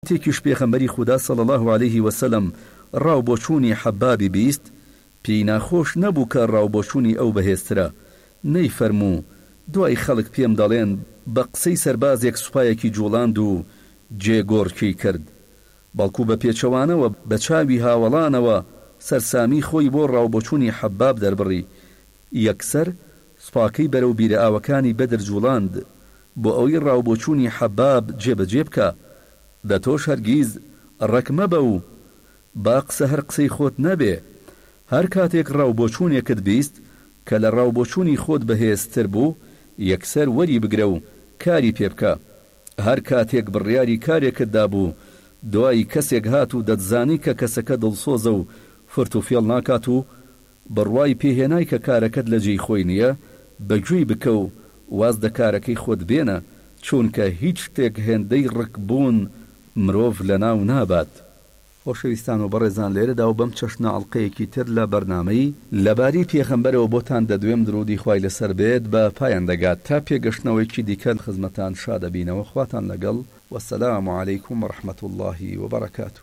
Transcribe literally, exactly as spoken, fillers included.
کاتێکیش پێغەمبەری خودا صلی الله عليه وسلم ڕاوبۆچوونی حەبابی بیست پێی ناخۆش نەبوو کە ڕاوبۆچوونی ئەو بەهێزترە. نەی فەرموو دوای خەڵک پێم دەڵێن بە قسەی سەربازێک سوپایەکی جوڵاند و جێگۆڕکەی کرد، بەڵکو بە پێچەوانەوە بە چاوی هاوڵانەوە سەرسامی خۆی بۆ ڕاوبۆچوونی حەباب دەربڕی. یەکسەر سوپاکەی بەرەو بیرە ئاوەکانی بەدر جوڵاند بۆ ئەوەی ڕاوبۆچوونی حەباب جێبەجێ بکە. دە تۆش هەرگیز ڕەک مەبە و با قسە هەر قسەی خۆت نەبێ. هەر کاتێک ڕاوبۆچوونێکت بیست کە لە ڕاوبۆچوونی خۆت بەهێزتر بوو، یەکسەر وەری بگرە و کاری پێ بکە. هەر کاتێک بڕیاری کارێکت دابوو دوای کەسێک هات و دەتزانی کە کەسەکە دڵسۆزە و فرت و فێڵ ناکات و بڕوای پێهێنای کە کارەکەت لە جێی خۆی نییە، بەگوێی بکە و واز دە کارەکەی خۆت بێنە، چونکە هیچ شتێک هێندەی ڕکبوون مرۆڤ لە ناو نابات. خۆشەویستان و بەڕێزان، لێرەدا و بەم چەشنە ئەڵلقەیەکی تر لە بەرنامەی لەباری پێغەمبەرەوە بۆتان دەدوێم درودی خوای لەسەر بێت بە پایان دەگات. تا پێگەشتنەوەیکی دیکە خزمەتان شادەبینەوە. خواتان لەگەڵ، وەسەلام عەلەیکوم وەڕەحمەتوڵڵاهی وبەرەکاتوه.